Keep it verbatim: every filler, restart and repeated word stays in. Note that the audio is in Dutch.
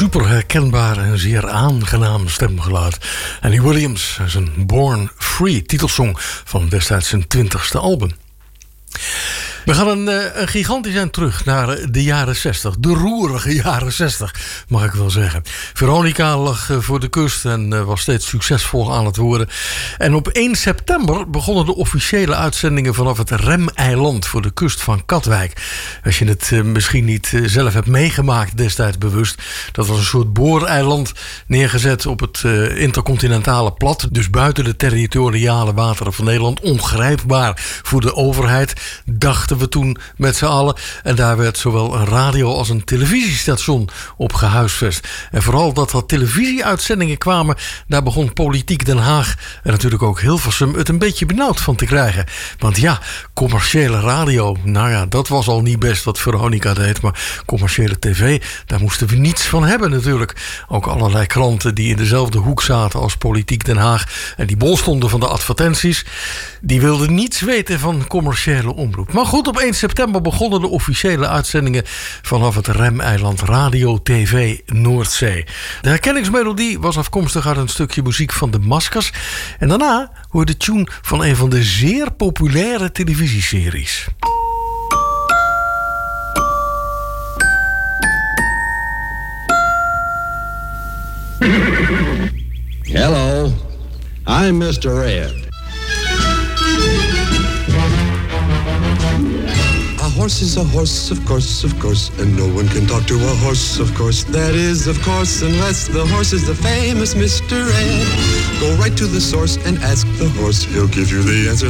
super herkenbaar en zeer aangenaam stemgeluid. Andy Williams, zijn Born Free, titelsong van destijds zijn twintigste album. We gaan een, een gigantisch eind terug naar de jaren zestig. De roerige jaren zestig, mag ik wel zeggen. Veronica lag voor de kust en was steeds succesvol aan het worden. En op één september begonnen de officiële uitzendingen vanaf het Remeiland voor de kust van Katwijk. Als je het misschien niet zelf hebt meegemaakt destijds bewust. Dat was een soort booreiland neergezet op het intercontinentale plat. Dus buiten de territoriale wateren van Nederland. Ongrijpbaar voor de overheid, dachten we toen met z'n allen. En daar werd zowel een radio als een televisiestation op gehuisvest. En vooral dat er televisieuitzendingen kwamen, daar begon Politiek Den Haag en natuurlijk ook Hilversum het een beetje benauwd van te krijgen. Want ja, commerciële radio, nou ja, dat was al niet best wat Veronica deed. Maar commerciële tv, daar moesten we niets van hebben natuurlijk. Ook allerlei kranten die in dezelfde hoek zaten als Politiek Den Haag en die bol stonden van de advertenties, die wilden niets weten van commerciële omroep. Maar goed, op één september begonnen de officiële uitzendingen vanaf het Remeiland Radio T V Noordzee. De herkenningsmelodie was afkomstig uit een stukje muziek van de Maskers. En daarna hoor je de tune van een van de zeer populaire televisieseries. Hello, I'm mister Ed. A horse is a horse, of course, of course, and no one can talk to a horse, of course. That is, of course, unless the horse is the famous mister Ed. Go right to the source and ask the horse, he'll give you the answer